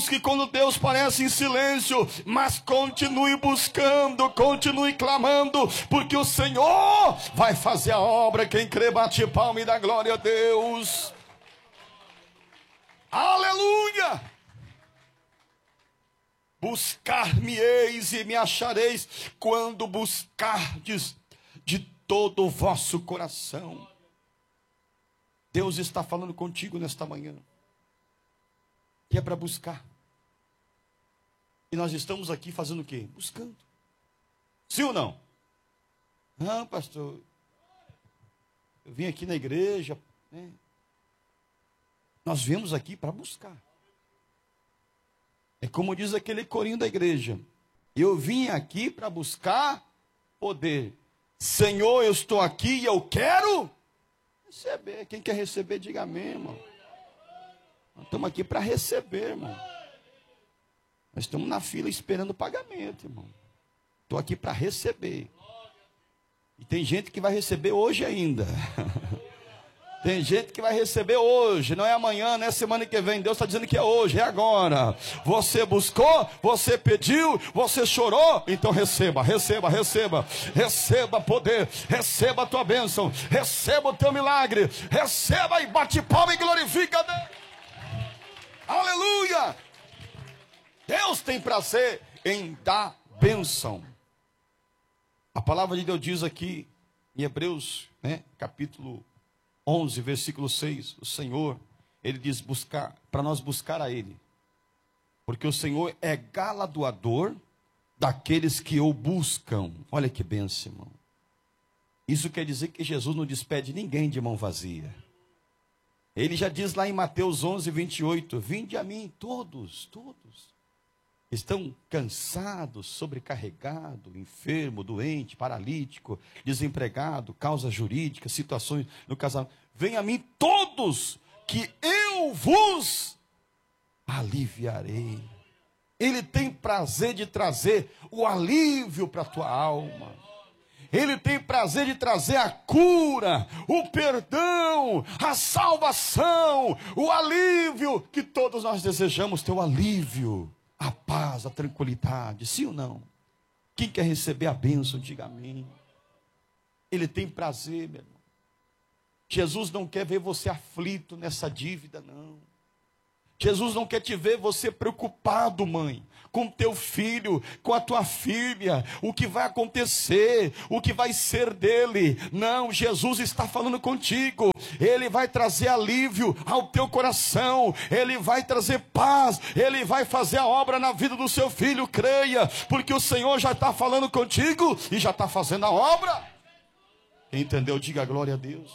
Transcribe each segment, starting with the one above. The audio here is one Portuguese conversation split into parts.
busque quando Deus parece em silêncio, mas continue buscando, continue clamando, porque o Senhor vai fazer a obra. Quem crê, bate palma e dá glória a Deus. Aleluia! Buscar-me-eis e me achareis, quando buscardes de todo o vosso coração. Deus está falando contigo nesta manhã, que é para buscar. E nós estamos aqui fazendo o quê? Buscando. Sim ou não? Não, pastor, eu vim aqui na igreja, né? Nós viemos aqui para buscar. É como diz aquele corinho da igreja: eu vim aqui para buscar poder. Senhor, eu estou aqui e eu quero receber. Quem quer receber, diga amém, irmão. Nós estamos aqui para receber, irmão. Nós estamos na fila esperando o pagamento, irmão. Estou aqui para receber. E tem gente que vai receber hoje ainda. Tem gente que vai receber hoje, não é amanhã, não é semana que vem. Deus está dizendo que é hoje, é agora. Você buscou, você pediu, você chorou, então receba, receba, receba. Receba poder, receba a tua bênção, receba o teu milagre. Receba e bate palma e glorifica a Deus. Aleluia! Deus tem prazer em dar bênção. A palavra de Deus diz aqui em Hebreus, né, capítulo 11, versículo 6, o Senhor, Ele diz buscar, para nós buscar a Ele, porque o Senhor é galardoador daqueles que o buscam. Olha que bênção, irmão. Isso quer dizer que Jesus não despede ninguém de mão vazia. Ele já diz lá em Mateus 11, 28, vinde a mim todos, estão cansados, sobrecarregados, enfermo, doente, paralítico, desempregado, causa jurídica, situações no casamento. Venha a mim todos, que eu vos aliviarei. Ele tem prazer de trazer o alívio para a tua alma. Ele tem prazer de trazer a cura, o perdão, a salvação, o alívio, que todos nós desejamos ter o alívio. A paz, a tranquilidade, sim ou não? Quem quer receber a bênção, diga amém. Ele tem prazer, meu irmão. Jesus não quer ver você aflito nessa dívida, não. Jesus não quer te ver você preocupado, mãe, com teu filho, com a tua filha, o que vai acontecer, o que vai ser dele. Não, Jesus está falando contigo. Ele vai trazer alívio ao teu coração, Ele vai trazer paz, Ele vai fazer a obra na vida do seu filho, creia, porque o Senhor já está falando contigo e já está fazendo a obra. Quem entendeu, diga glória a Deus.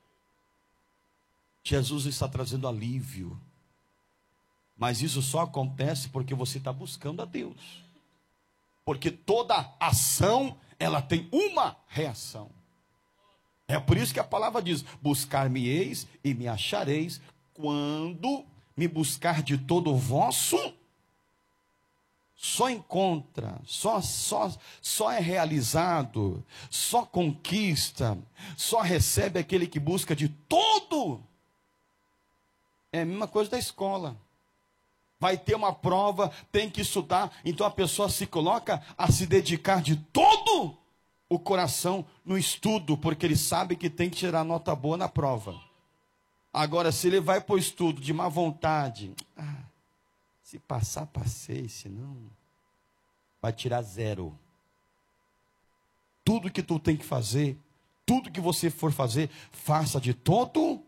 Jesus está trazendo alívio, mas isso só acontece porque você está buscando a Deus, porque toda ação, ela tem uma reação. É por isso que a palavra diz, buscar-me-eis e me achareis, quando me buscar de todo o vosso. Só encontra, só é realizado, só conquista, só recebe aquele que busca de todo. É a mesma coisa da escola. Vai ter uma prova, tem que estudar, então a pessoa se coloca a se dedicar de todo o coração no estudo, porque ele sabe que tem que tirar nota boa na prova. Agora, se ele vai para o estudo de má vontade, se passar, passei, se não, vai tirar 0. Tudo que tu tem que fazer, tudo que você for fazer, faça de todo,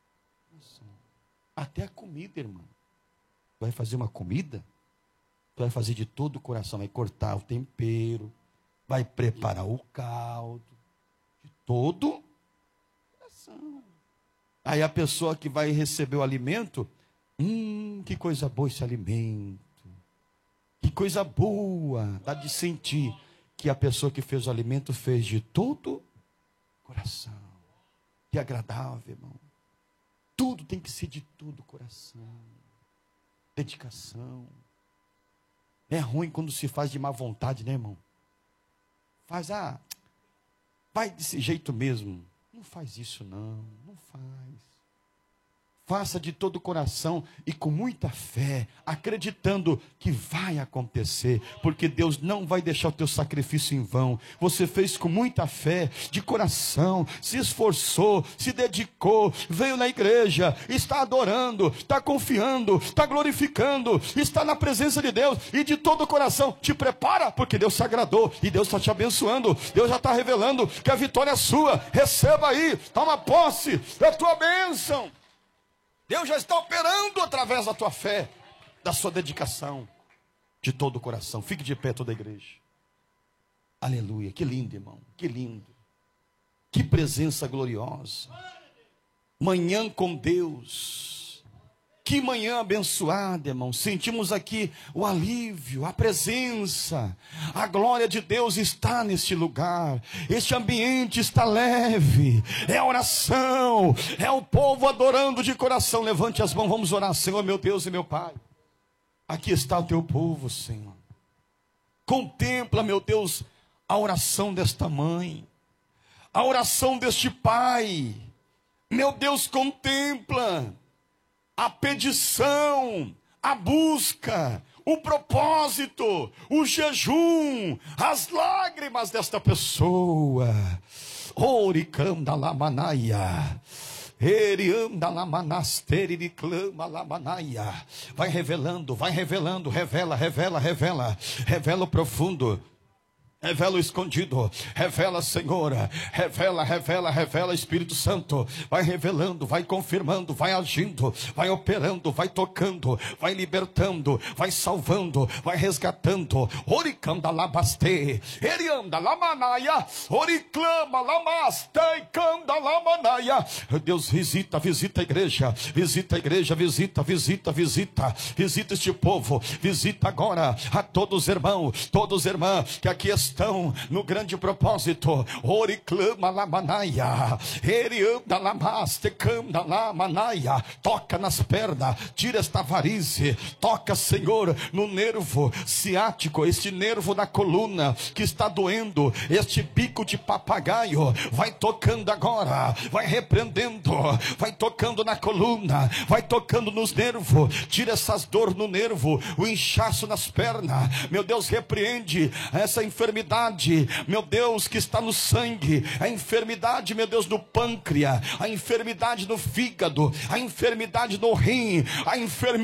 até a comida, irmão. Vai fazer uma comida, tu vai fazer de todo o coração, vai cortar o tempero, vai preparar o caldo, de todo o coração. Aí a pessoa que vai receber o alimento, que coisa boa esse alimento, que coisa boa, dá de sentir que a pessoa que fez o alimento fez de todo o coração. Que agradável, irmão. Tudo tem que ser de todo o coração. Dedicação. É ruim quando se faz de má vontade, né, irmão? Faz, vai desse jeito mesmo. Não faz isso, não. Não faz. faça de todo o coração e com muita fé, acreditando que vai acontecer, porque Deus não vai deixar o teu sacrifício em vão. Você fez com muita fé, de coração, se esforçou, se dedicou, veio na igreja, está adorando, está confiando, está glorificando, está na presença de Deus, e de todo o coração, te prepara, porque Deus se agradou, e Deus está te abençoando, Deus já está revelando que a vitória é sua. Receba aí, toma posse da tua bênção. Deus já está operando através da tua fé, da sua dedicação, de todo o coração. Fique de pé toda a igreja. Aleluia, que lindo, irmão, que lindo. Que presença gloriosa. Manhã com Deus. Que manhã abençoada, irmão. Sentimos aqui o alívio, a presença. A glória de Deus está neste lugar. Este ambiente está leve. É oração. É o povo adorando de coração. Levante as mãos, vamos orar. Senhor, meu Deus e meu Pai. Aqui está o teu povo, Senhor. Contempla, meu Deus, a oração desta mãe. A oração deste pai. Meu Deus, contempla a petição, a busca, o propósito, o jejum, as lágrimas desta pessoa. Oricanda lamanaia. Erianda lamanasteri de clama lamanaia. Vai revelando, revela o profundo. Revela o escondido, revela, Senhor, revela, Espírito Santo, vai revelando, vai confirmando, vai agindo, vai operando, vai tocando, vai libertando, vai salvando, vai resgatando. Oricanda labaste, erianda lamanaia, oriclama lamaste, canda lamanaia. Deus, visita a igreja, visita este povo, visita agora a todos os irmãos, irmãs que aqui estão no grande propósito. Oriclama lamanaia, erianda lamaste, canda lamanaia. Toca nas pernas, tira esta varize, toca, Senhor, no nervo ciático, este nervo da coluna que está doendo, este bico de papagaio, vai tocando agora, vai repreendendo, vai tocando na coluna, vai tocando nos nervos, tira essas dores no nervo, o inchaço nas pernas, meu Deus, repreende essa enfermidade, meu Deus, que está no sangue, a enfermidade, meu Deus, no pâncreas, a enfermidade no fígado, a enfermidade no rim, a enfermidade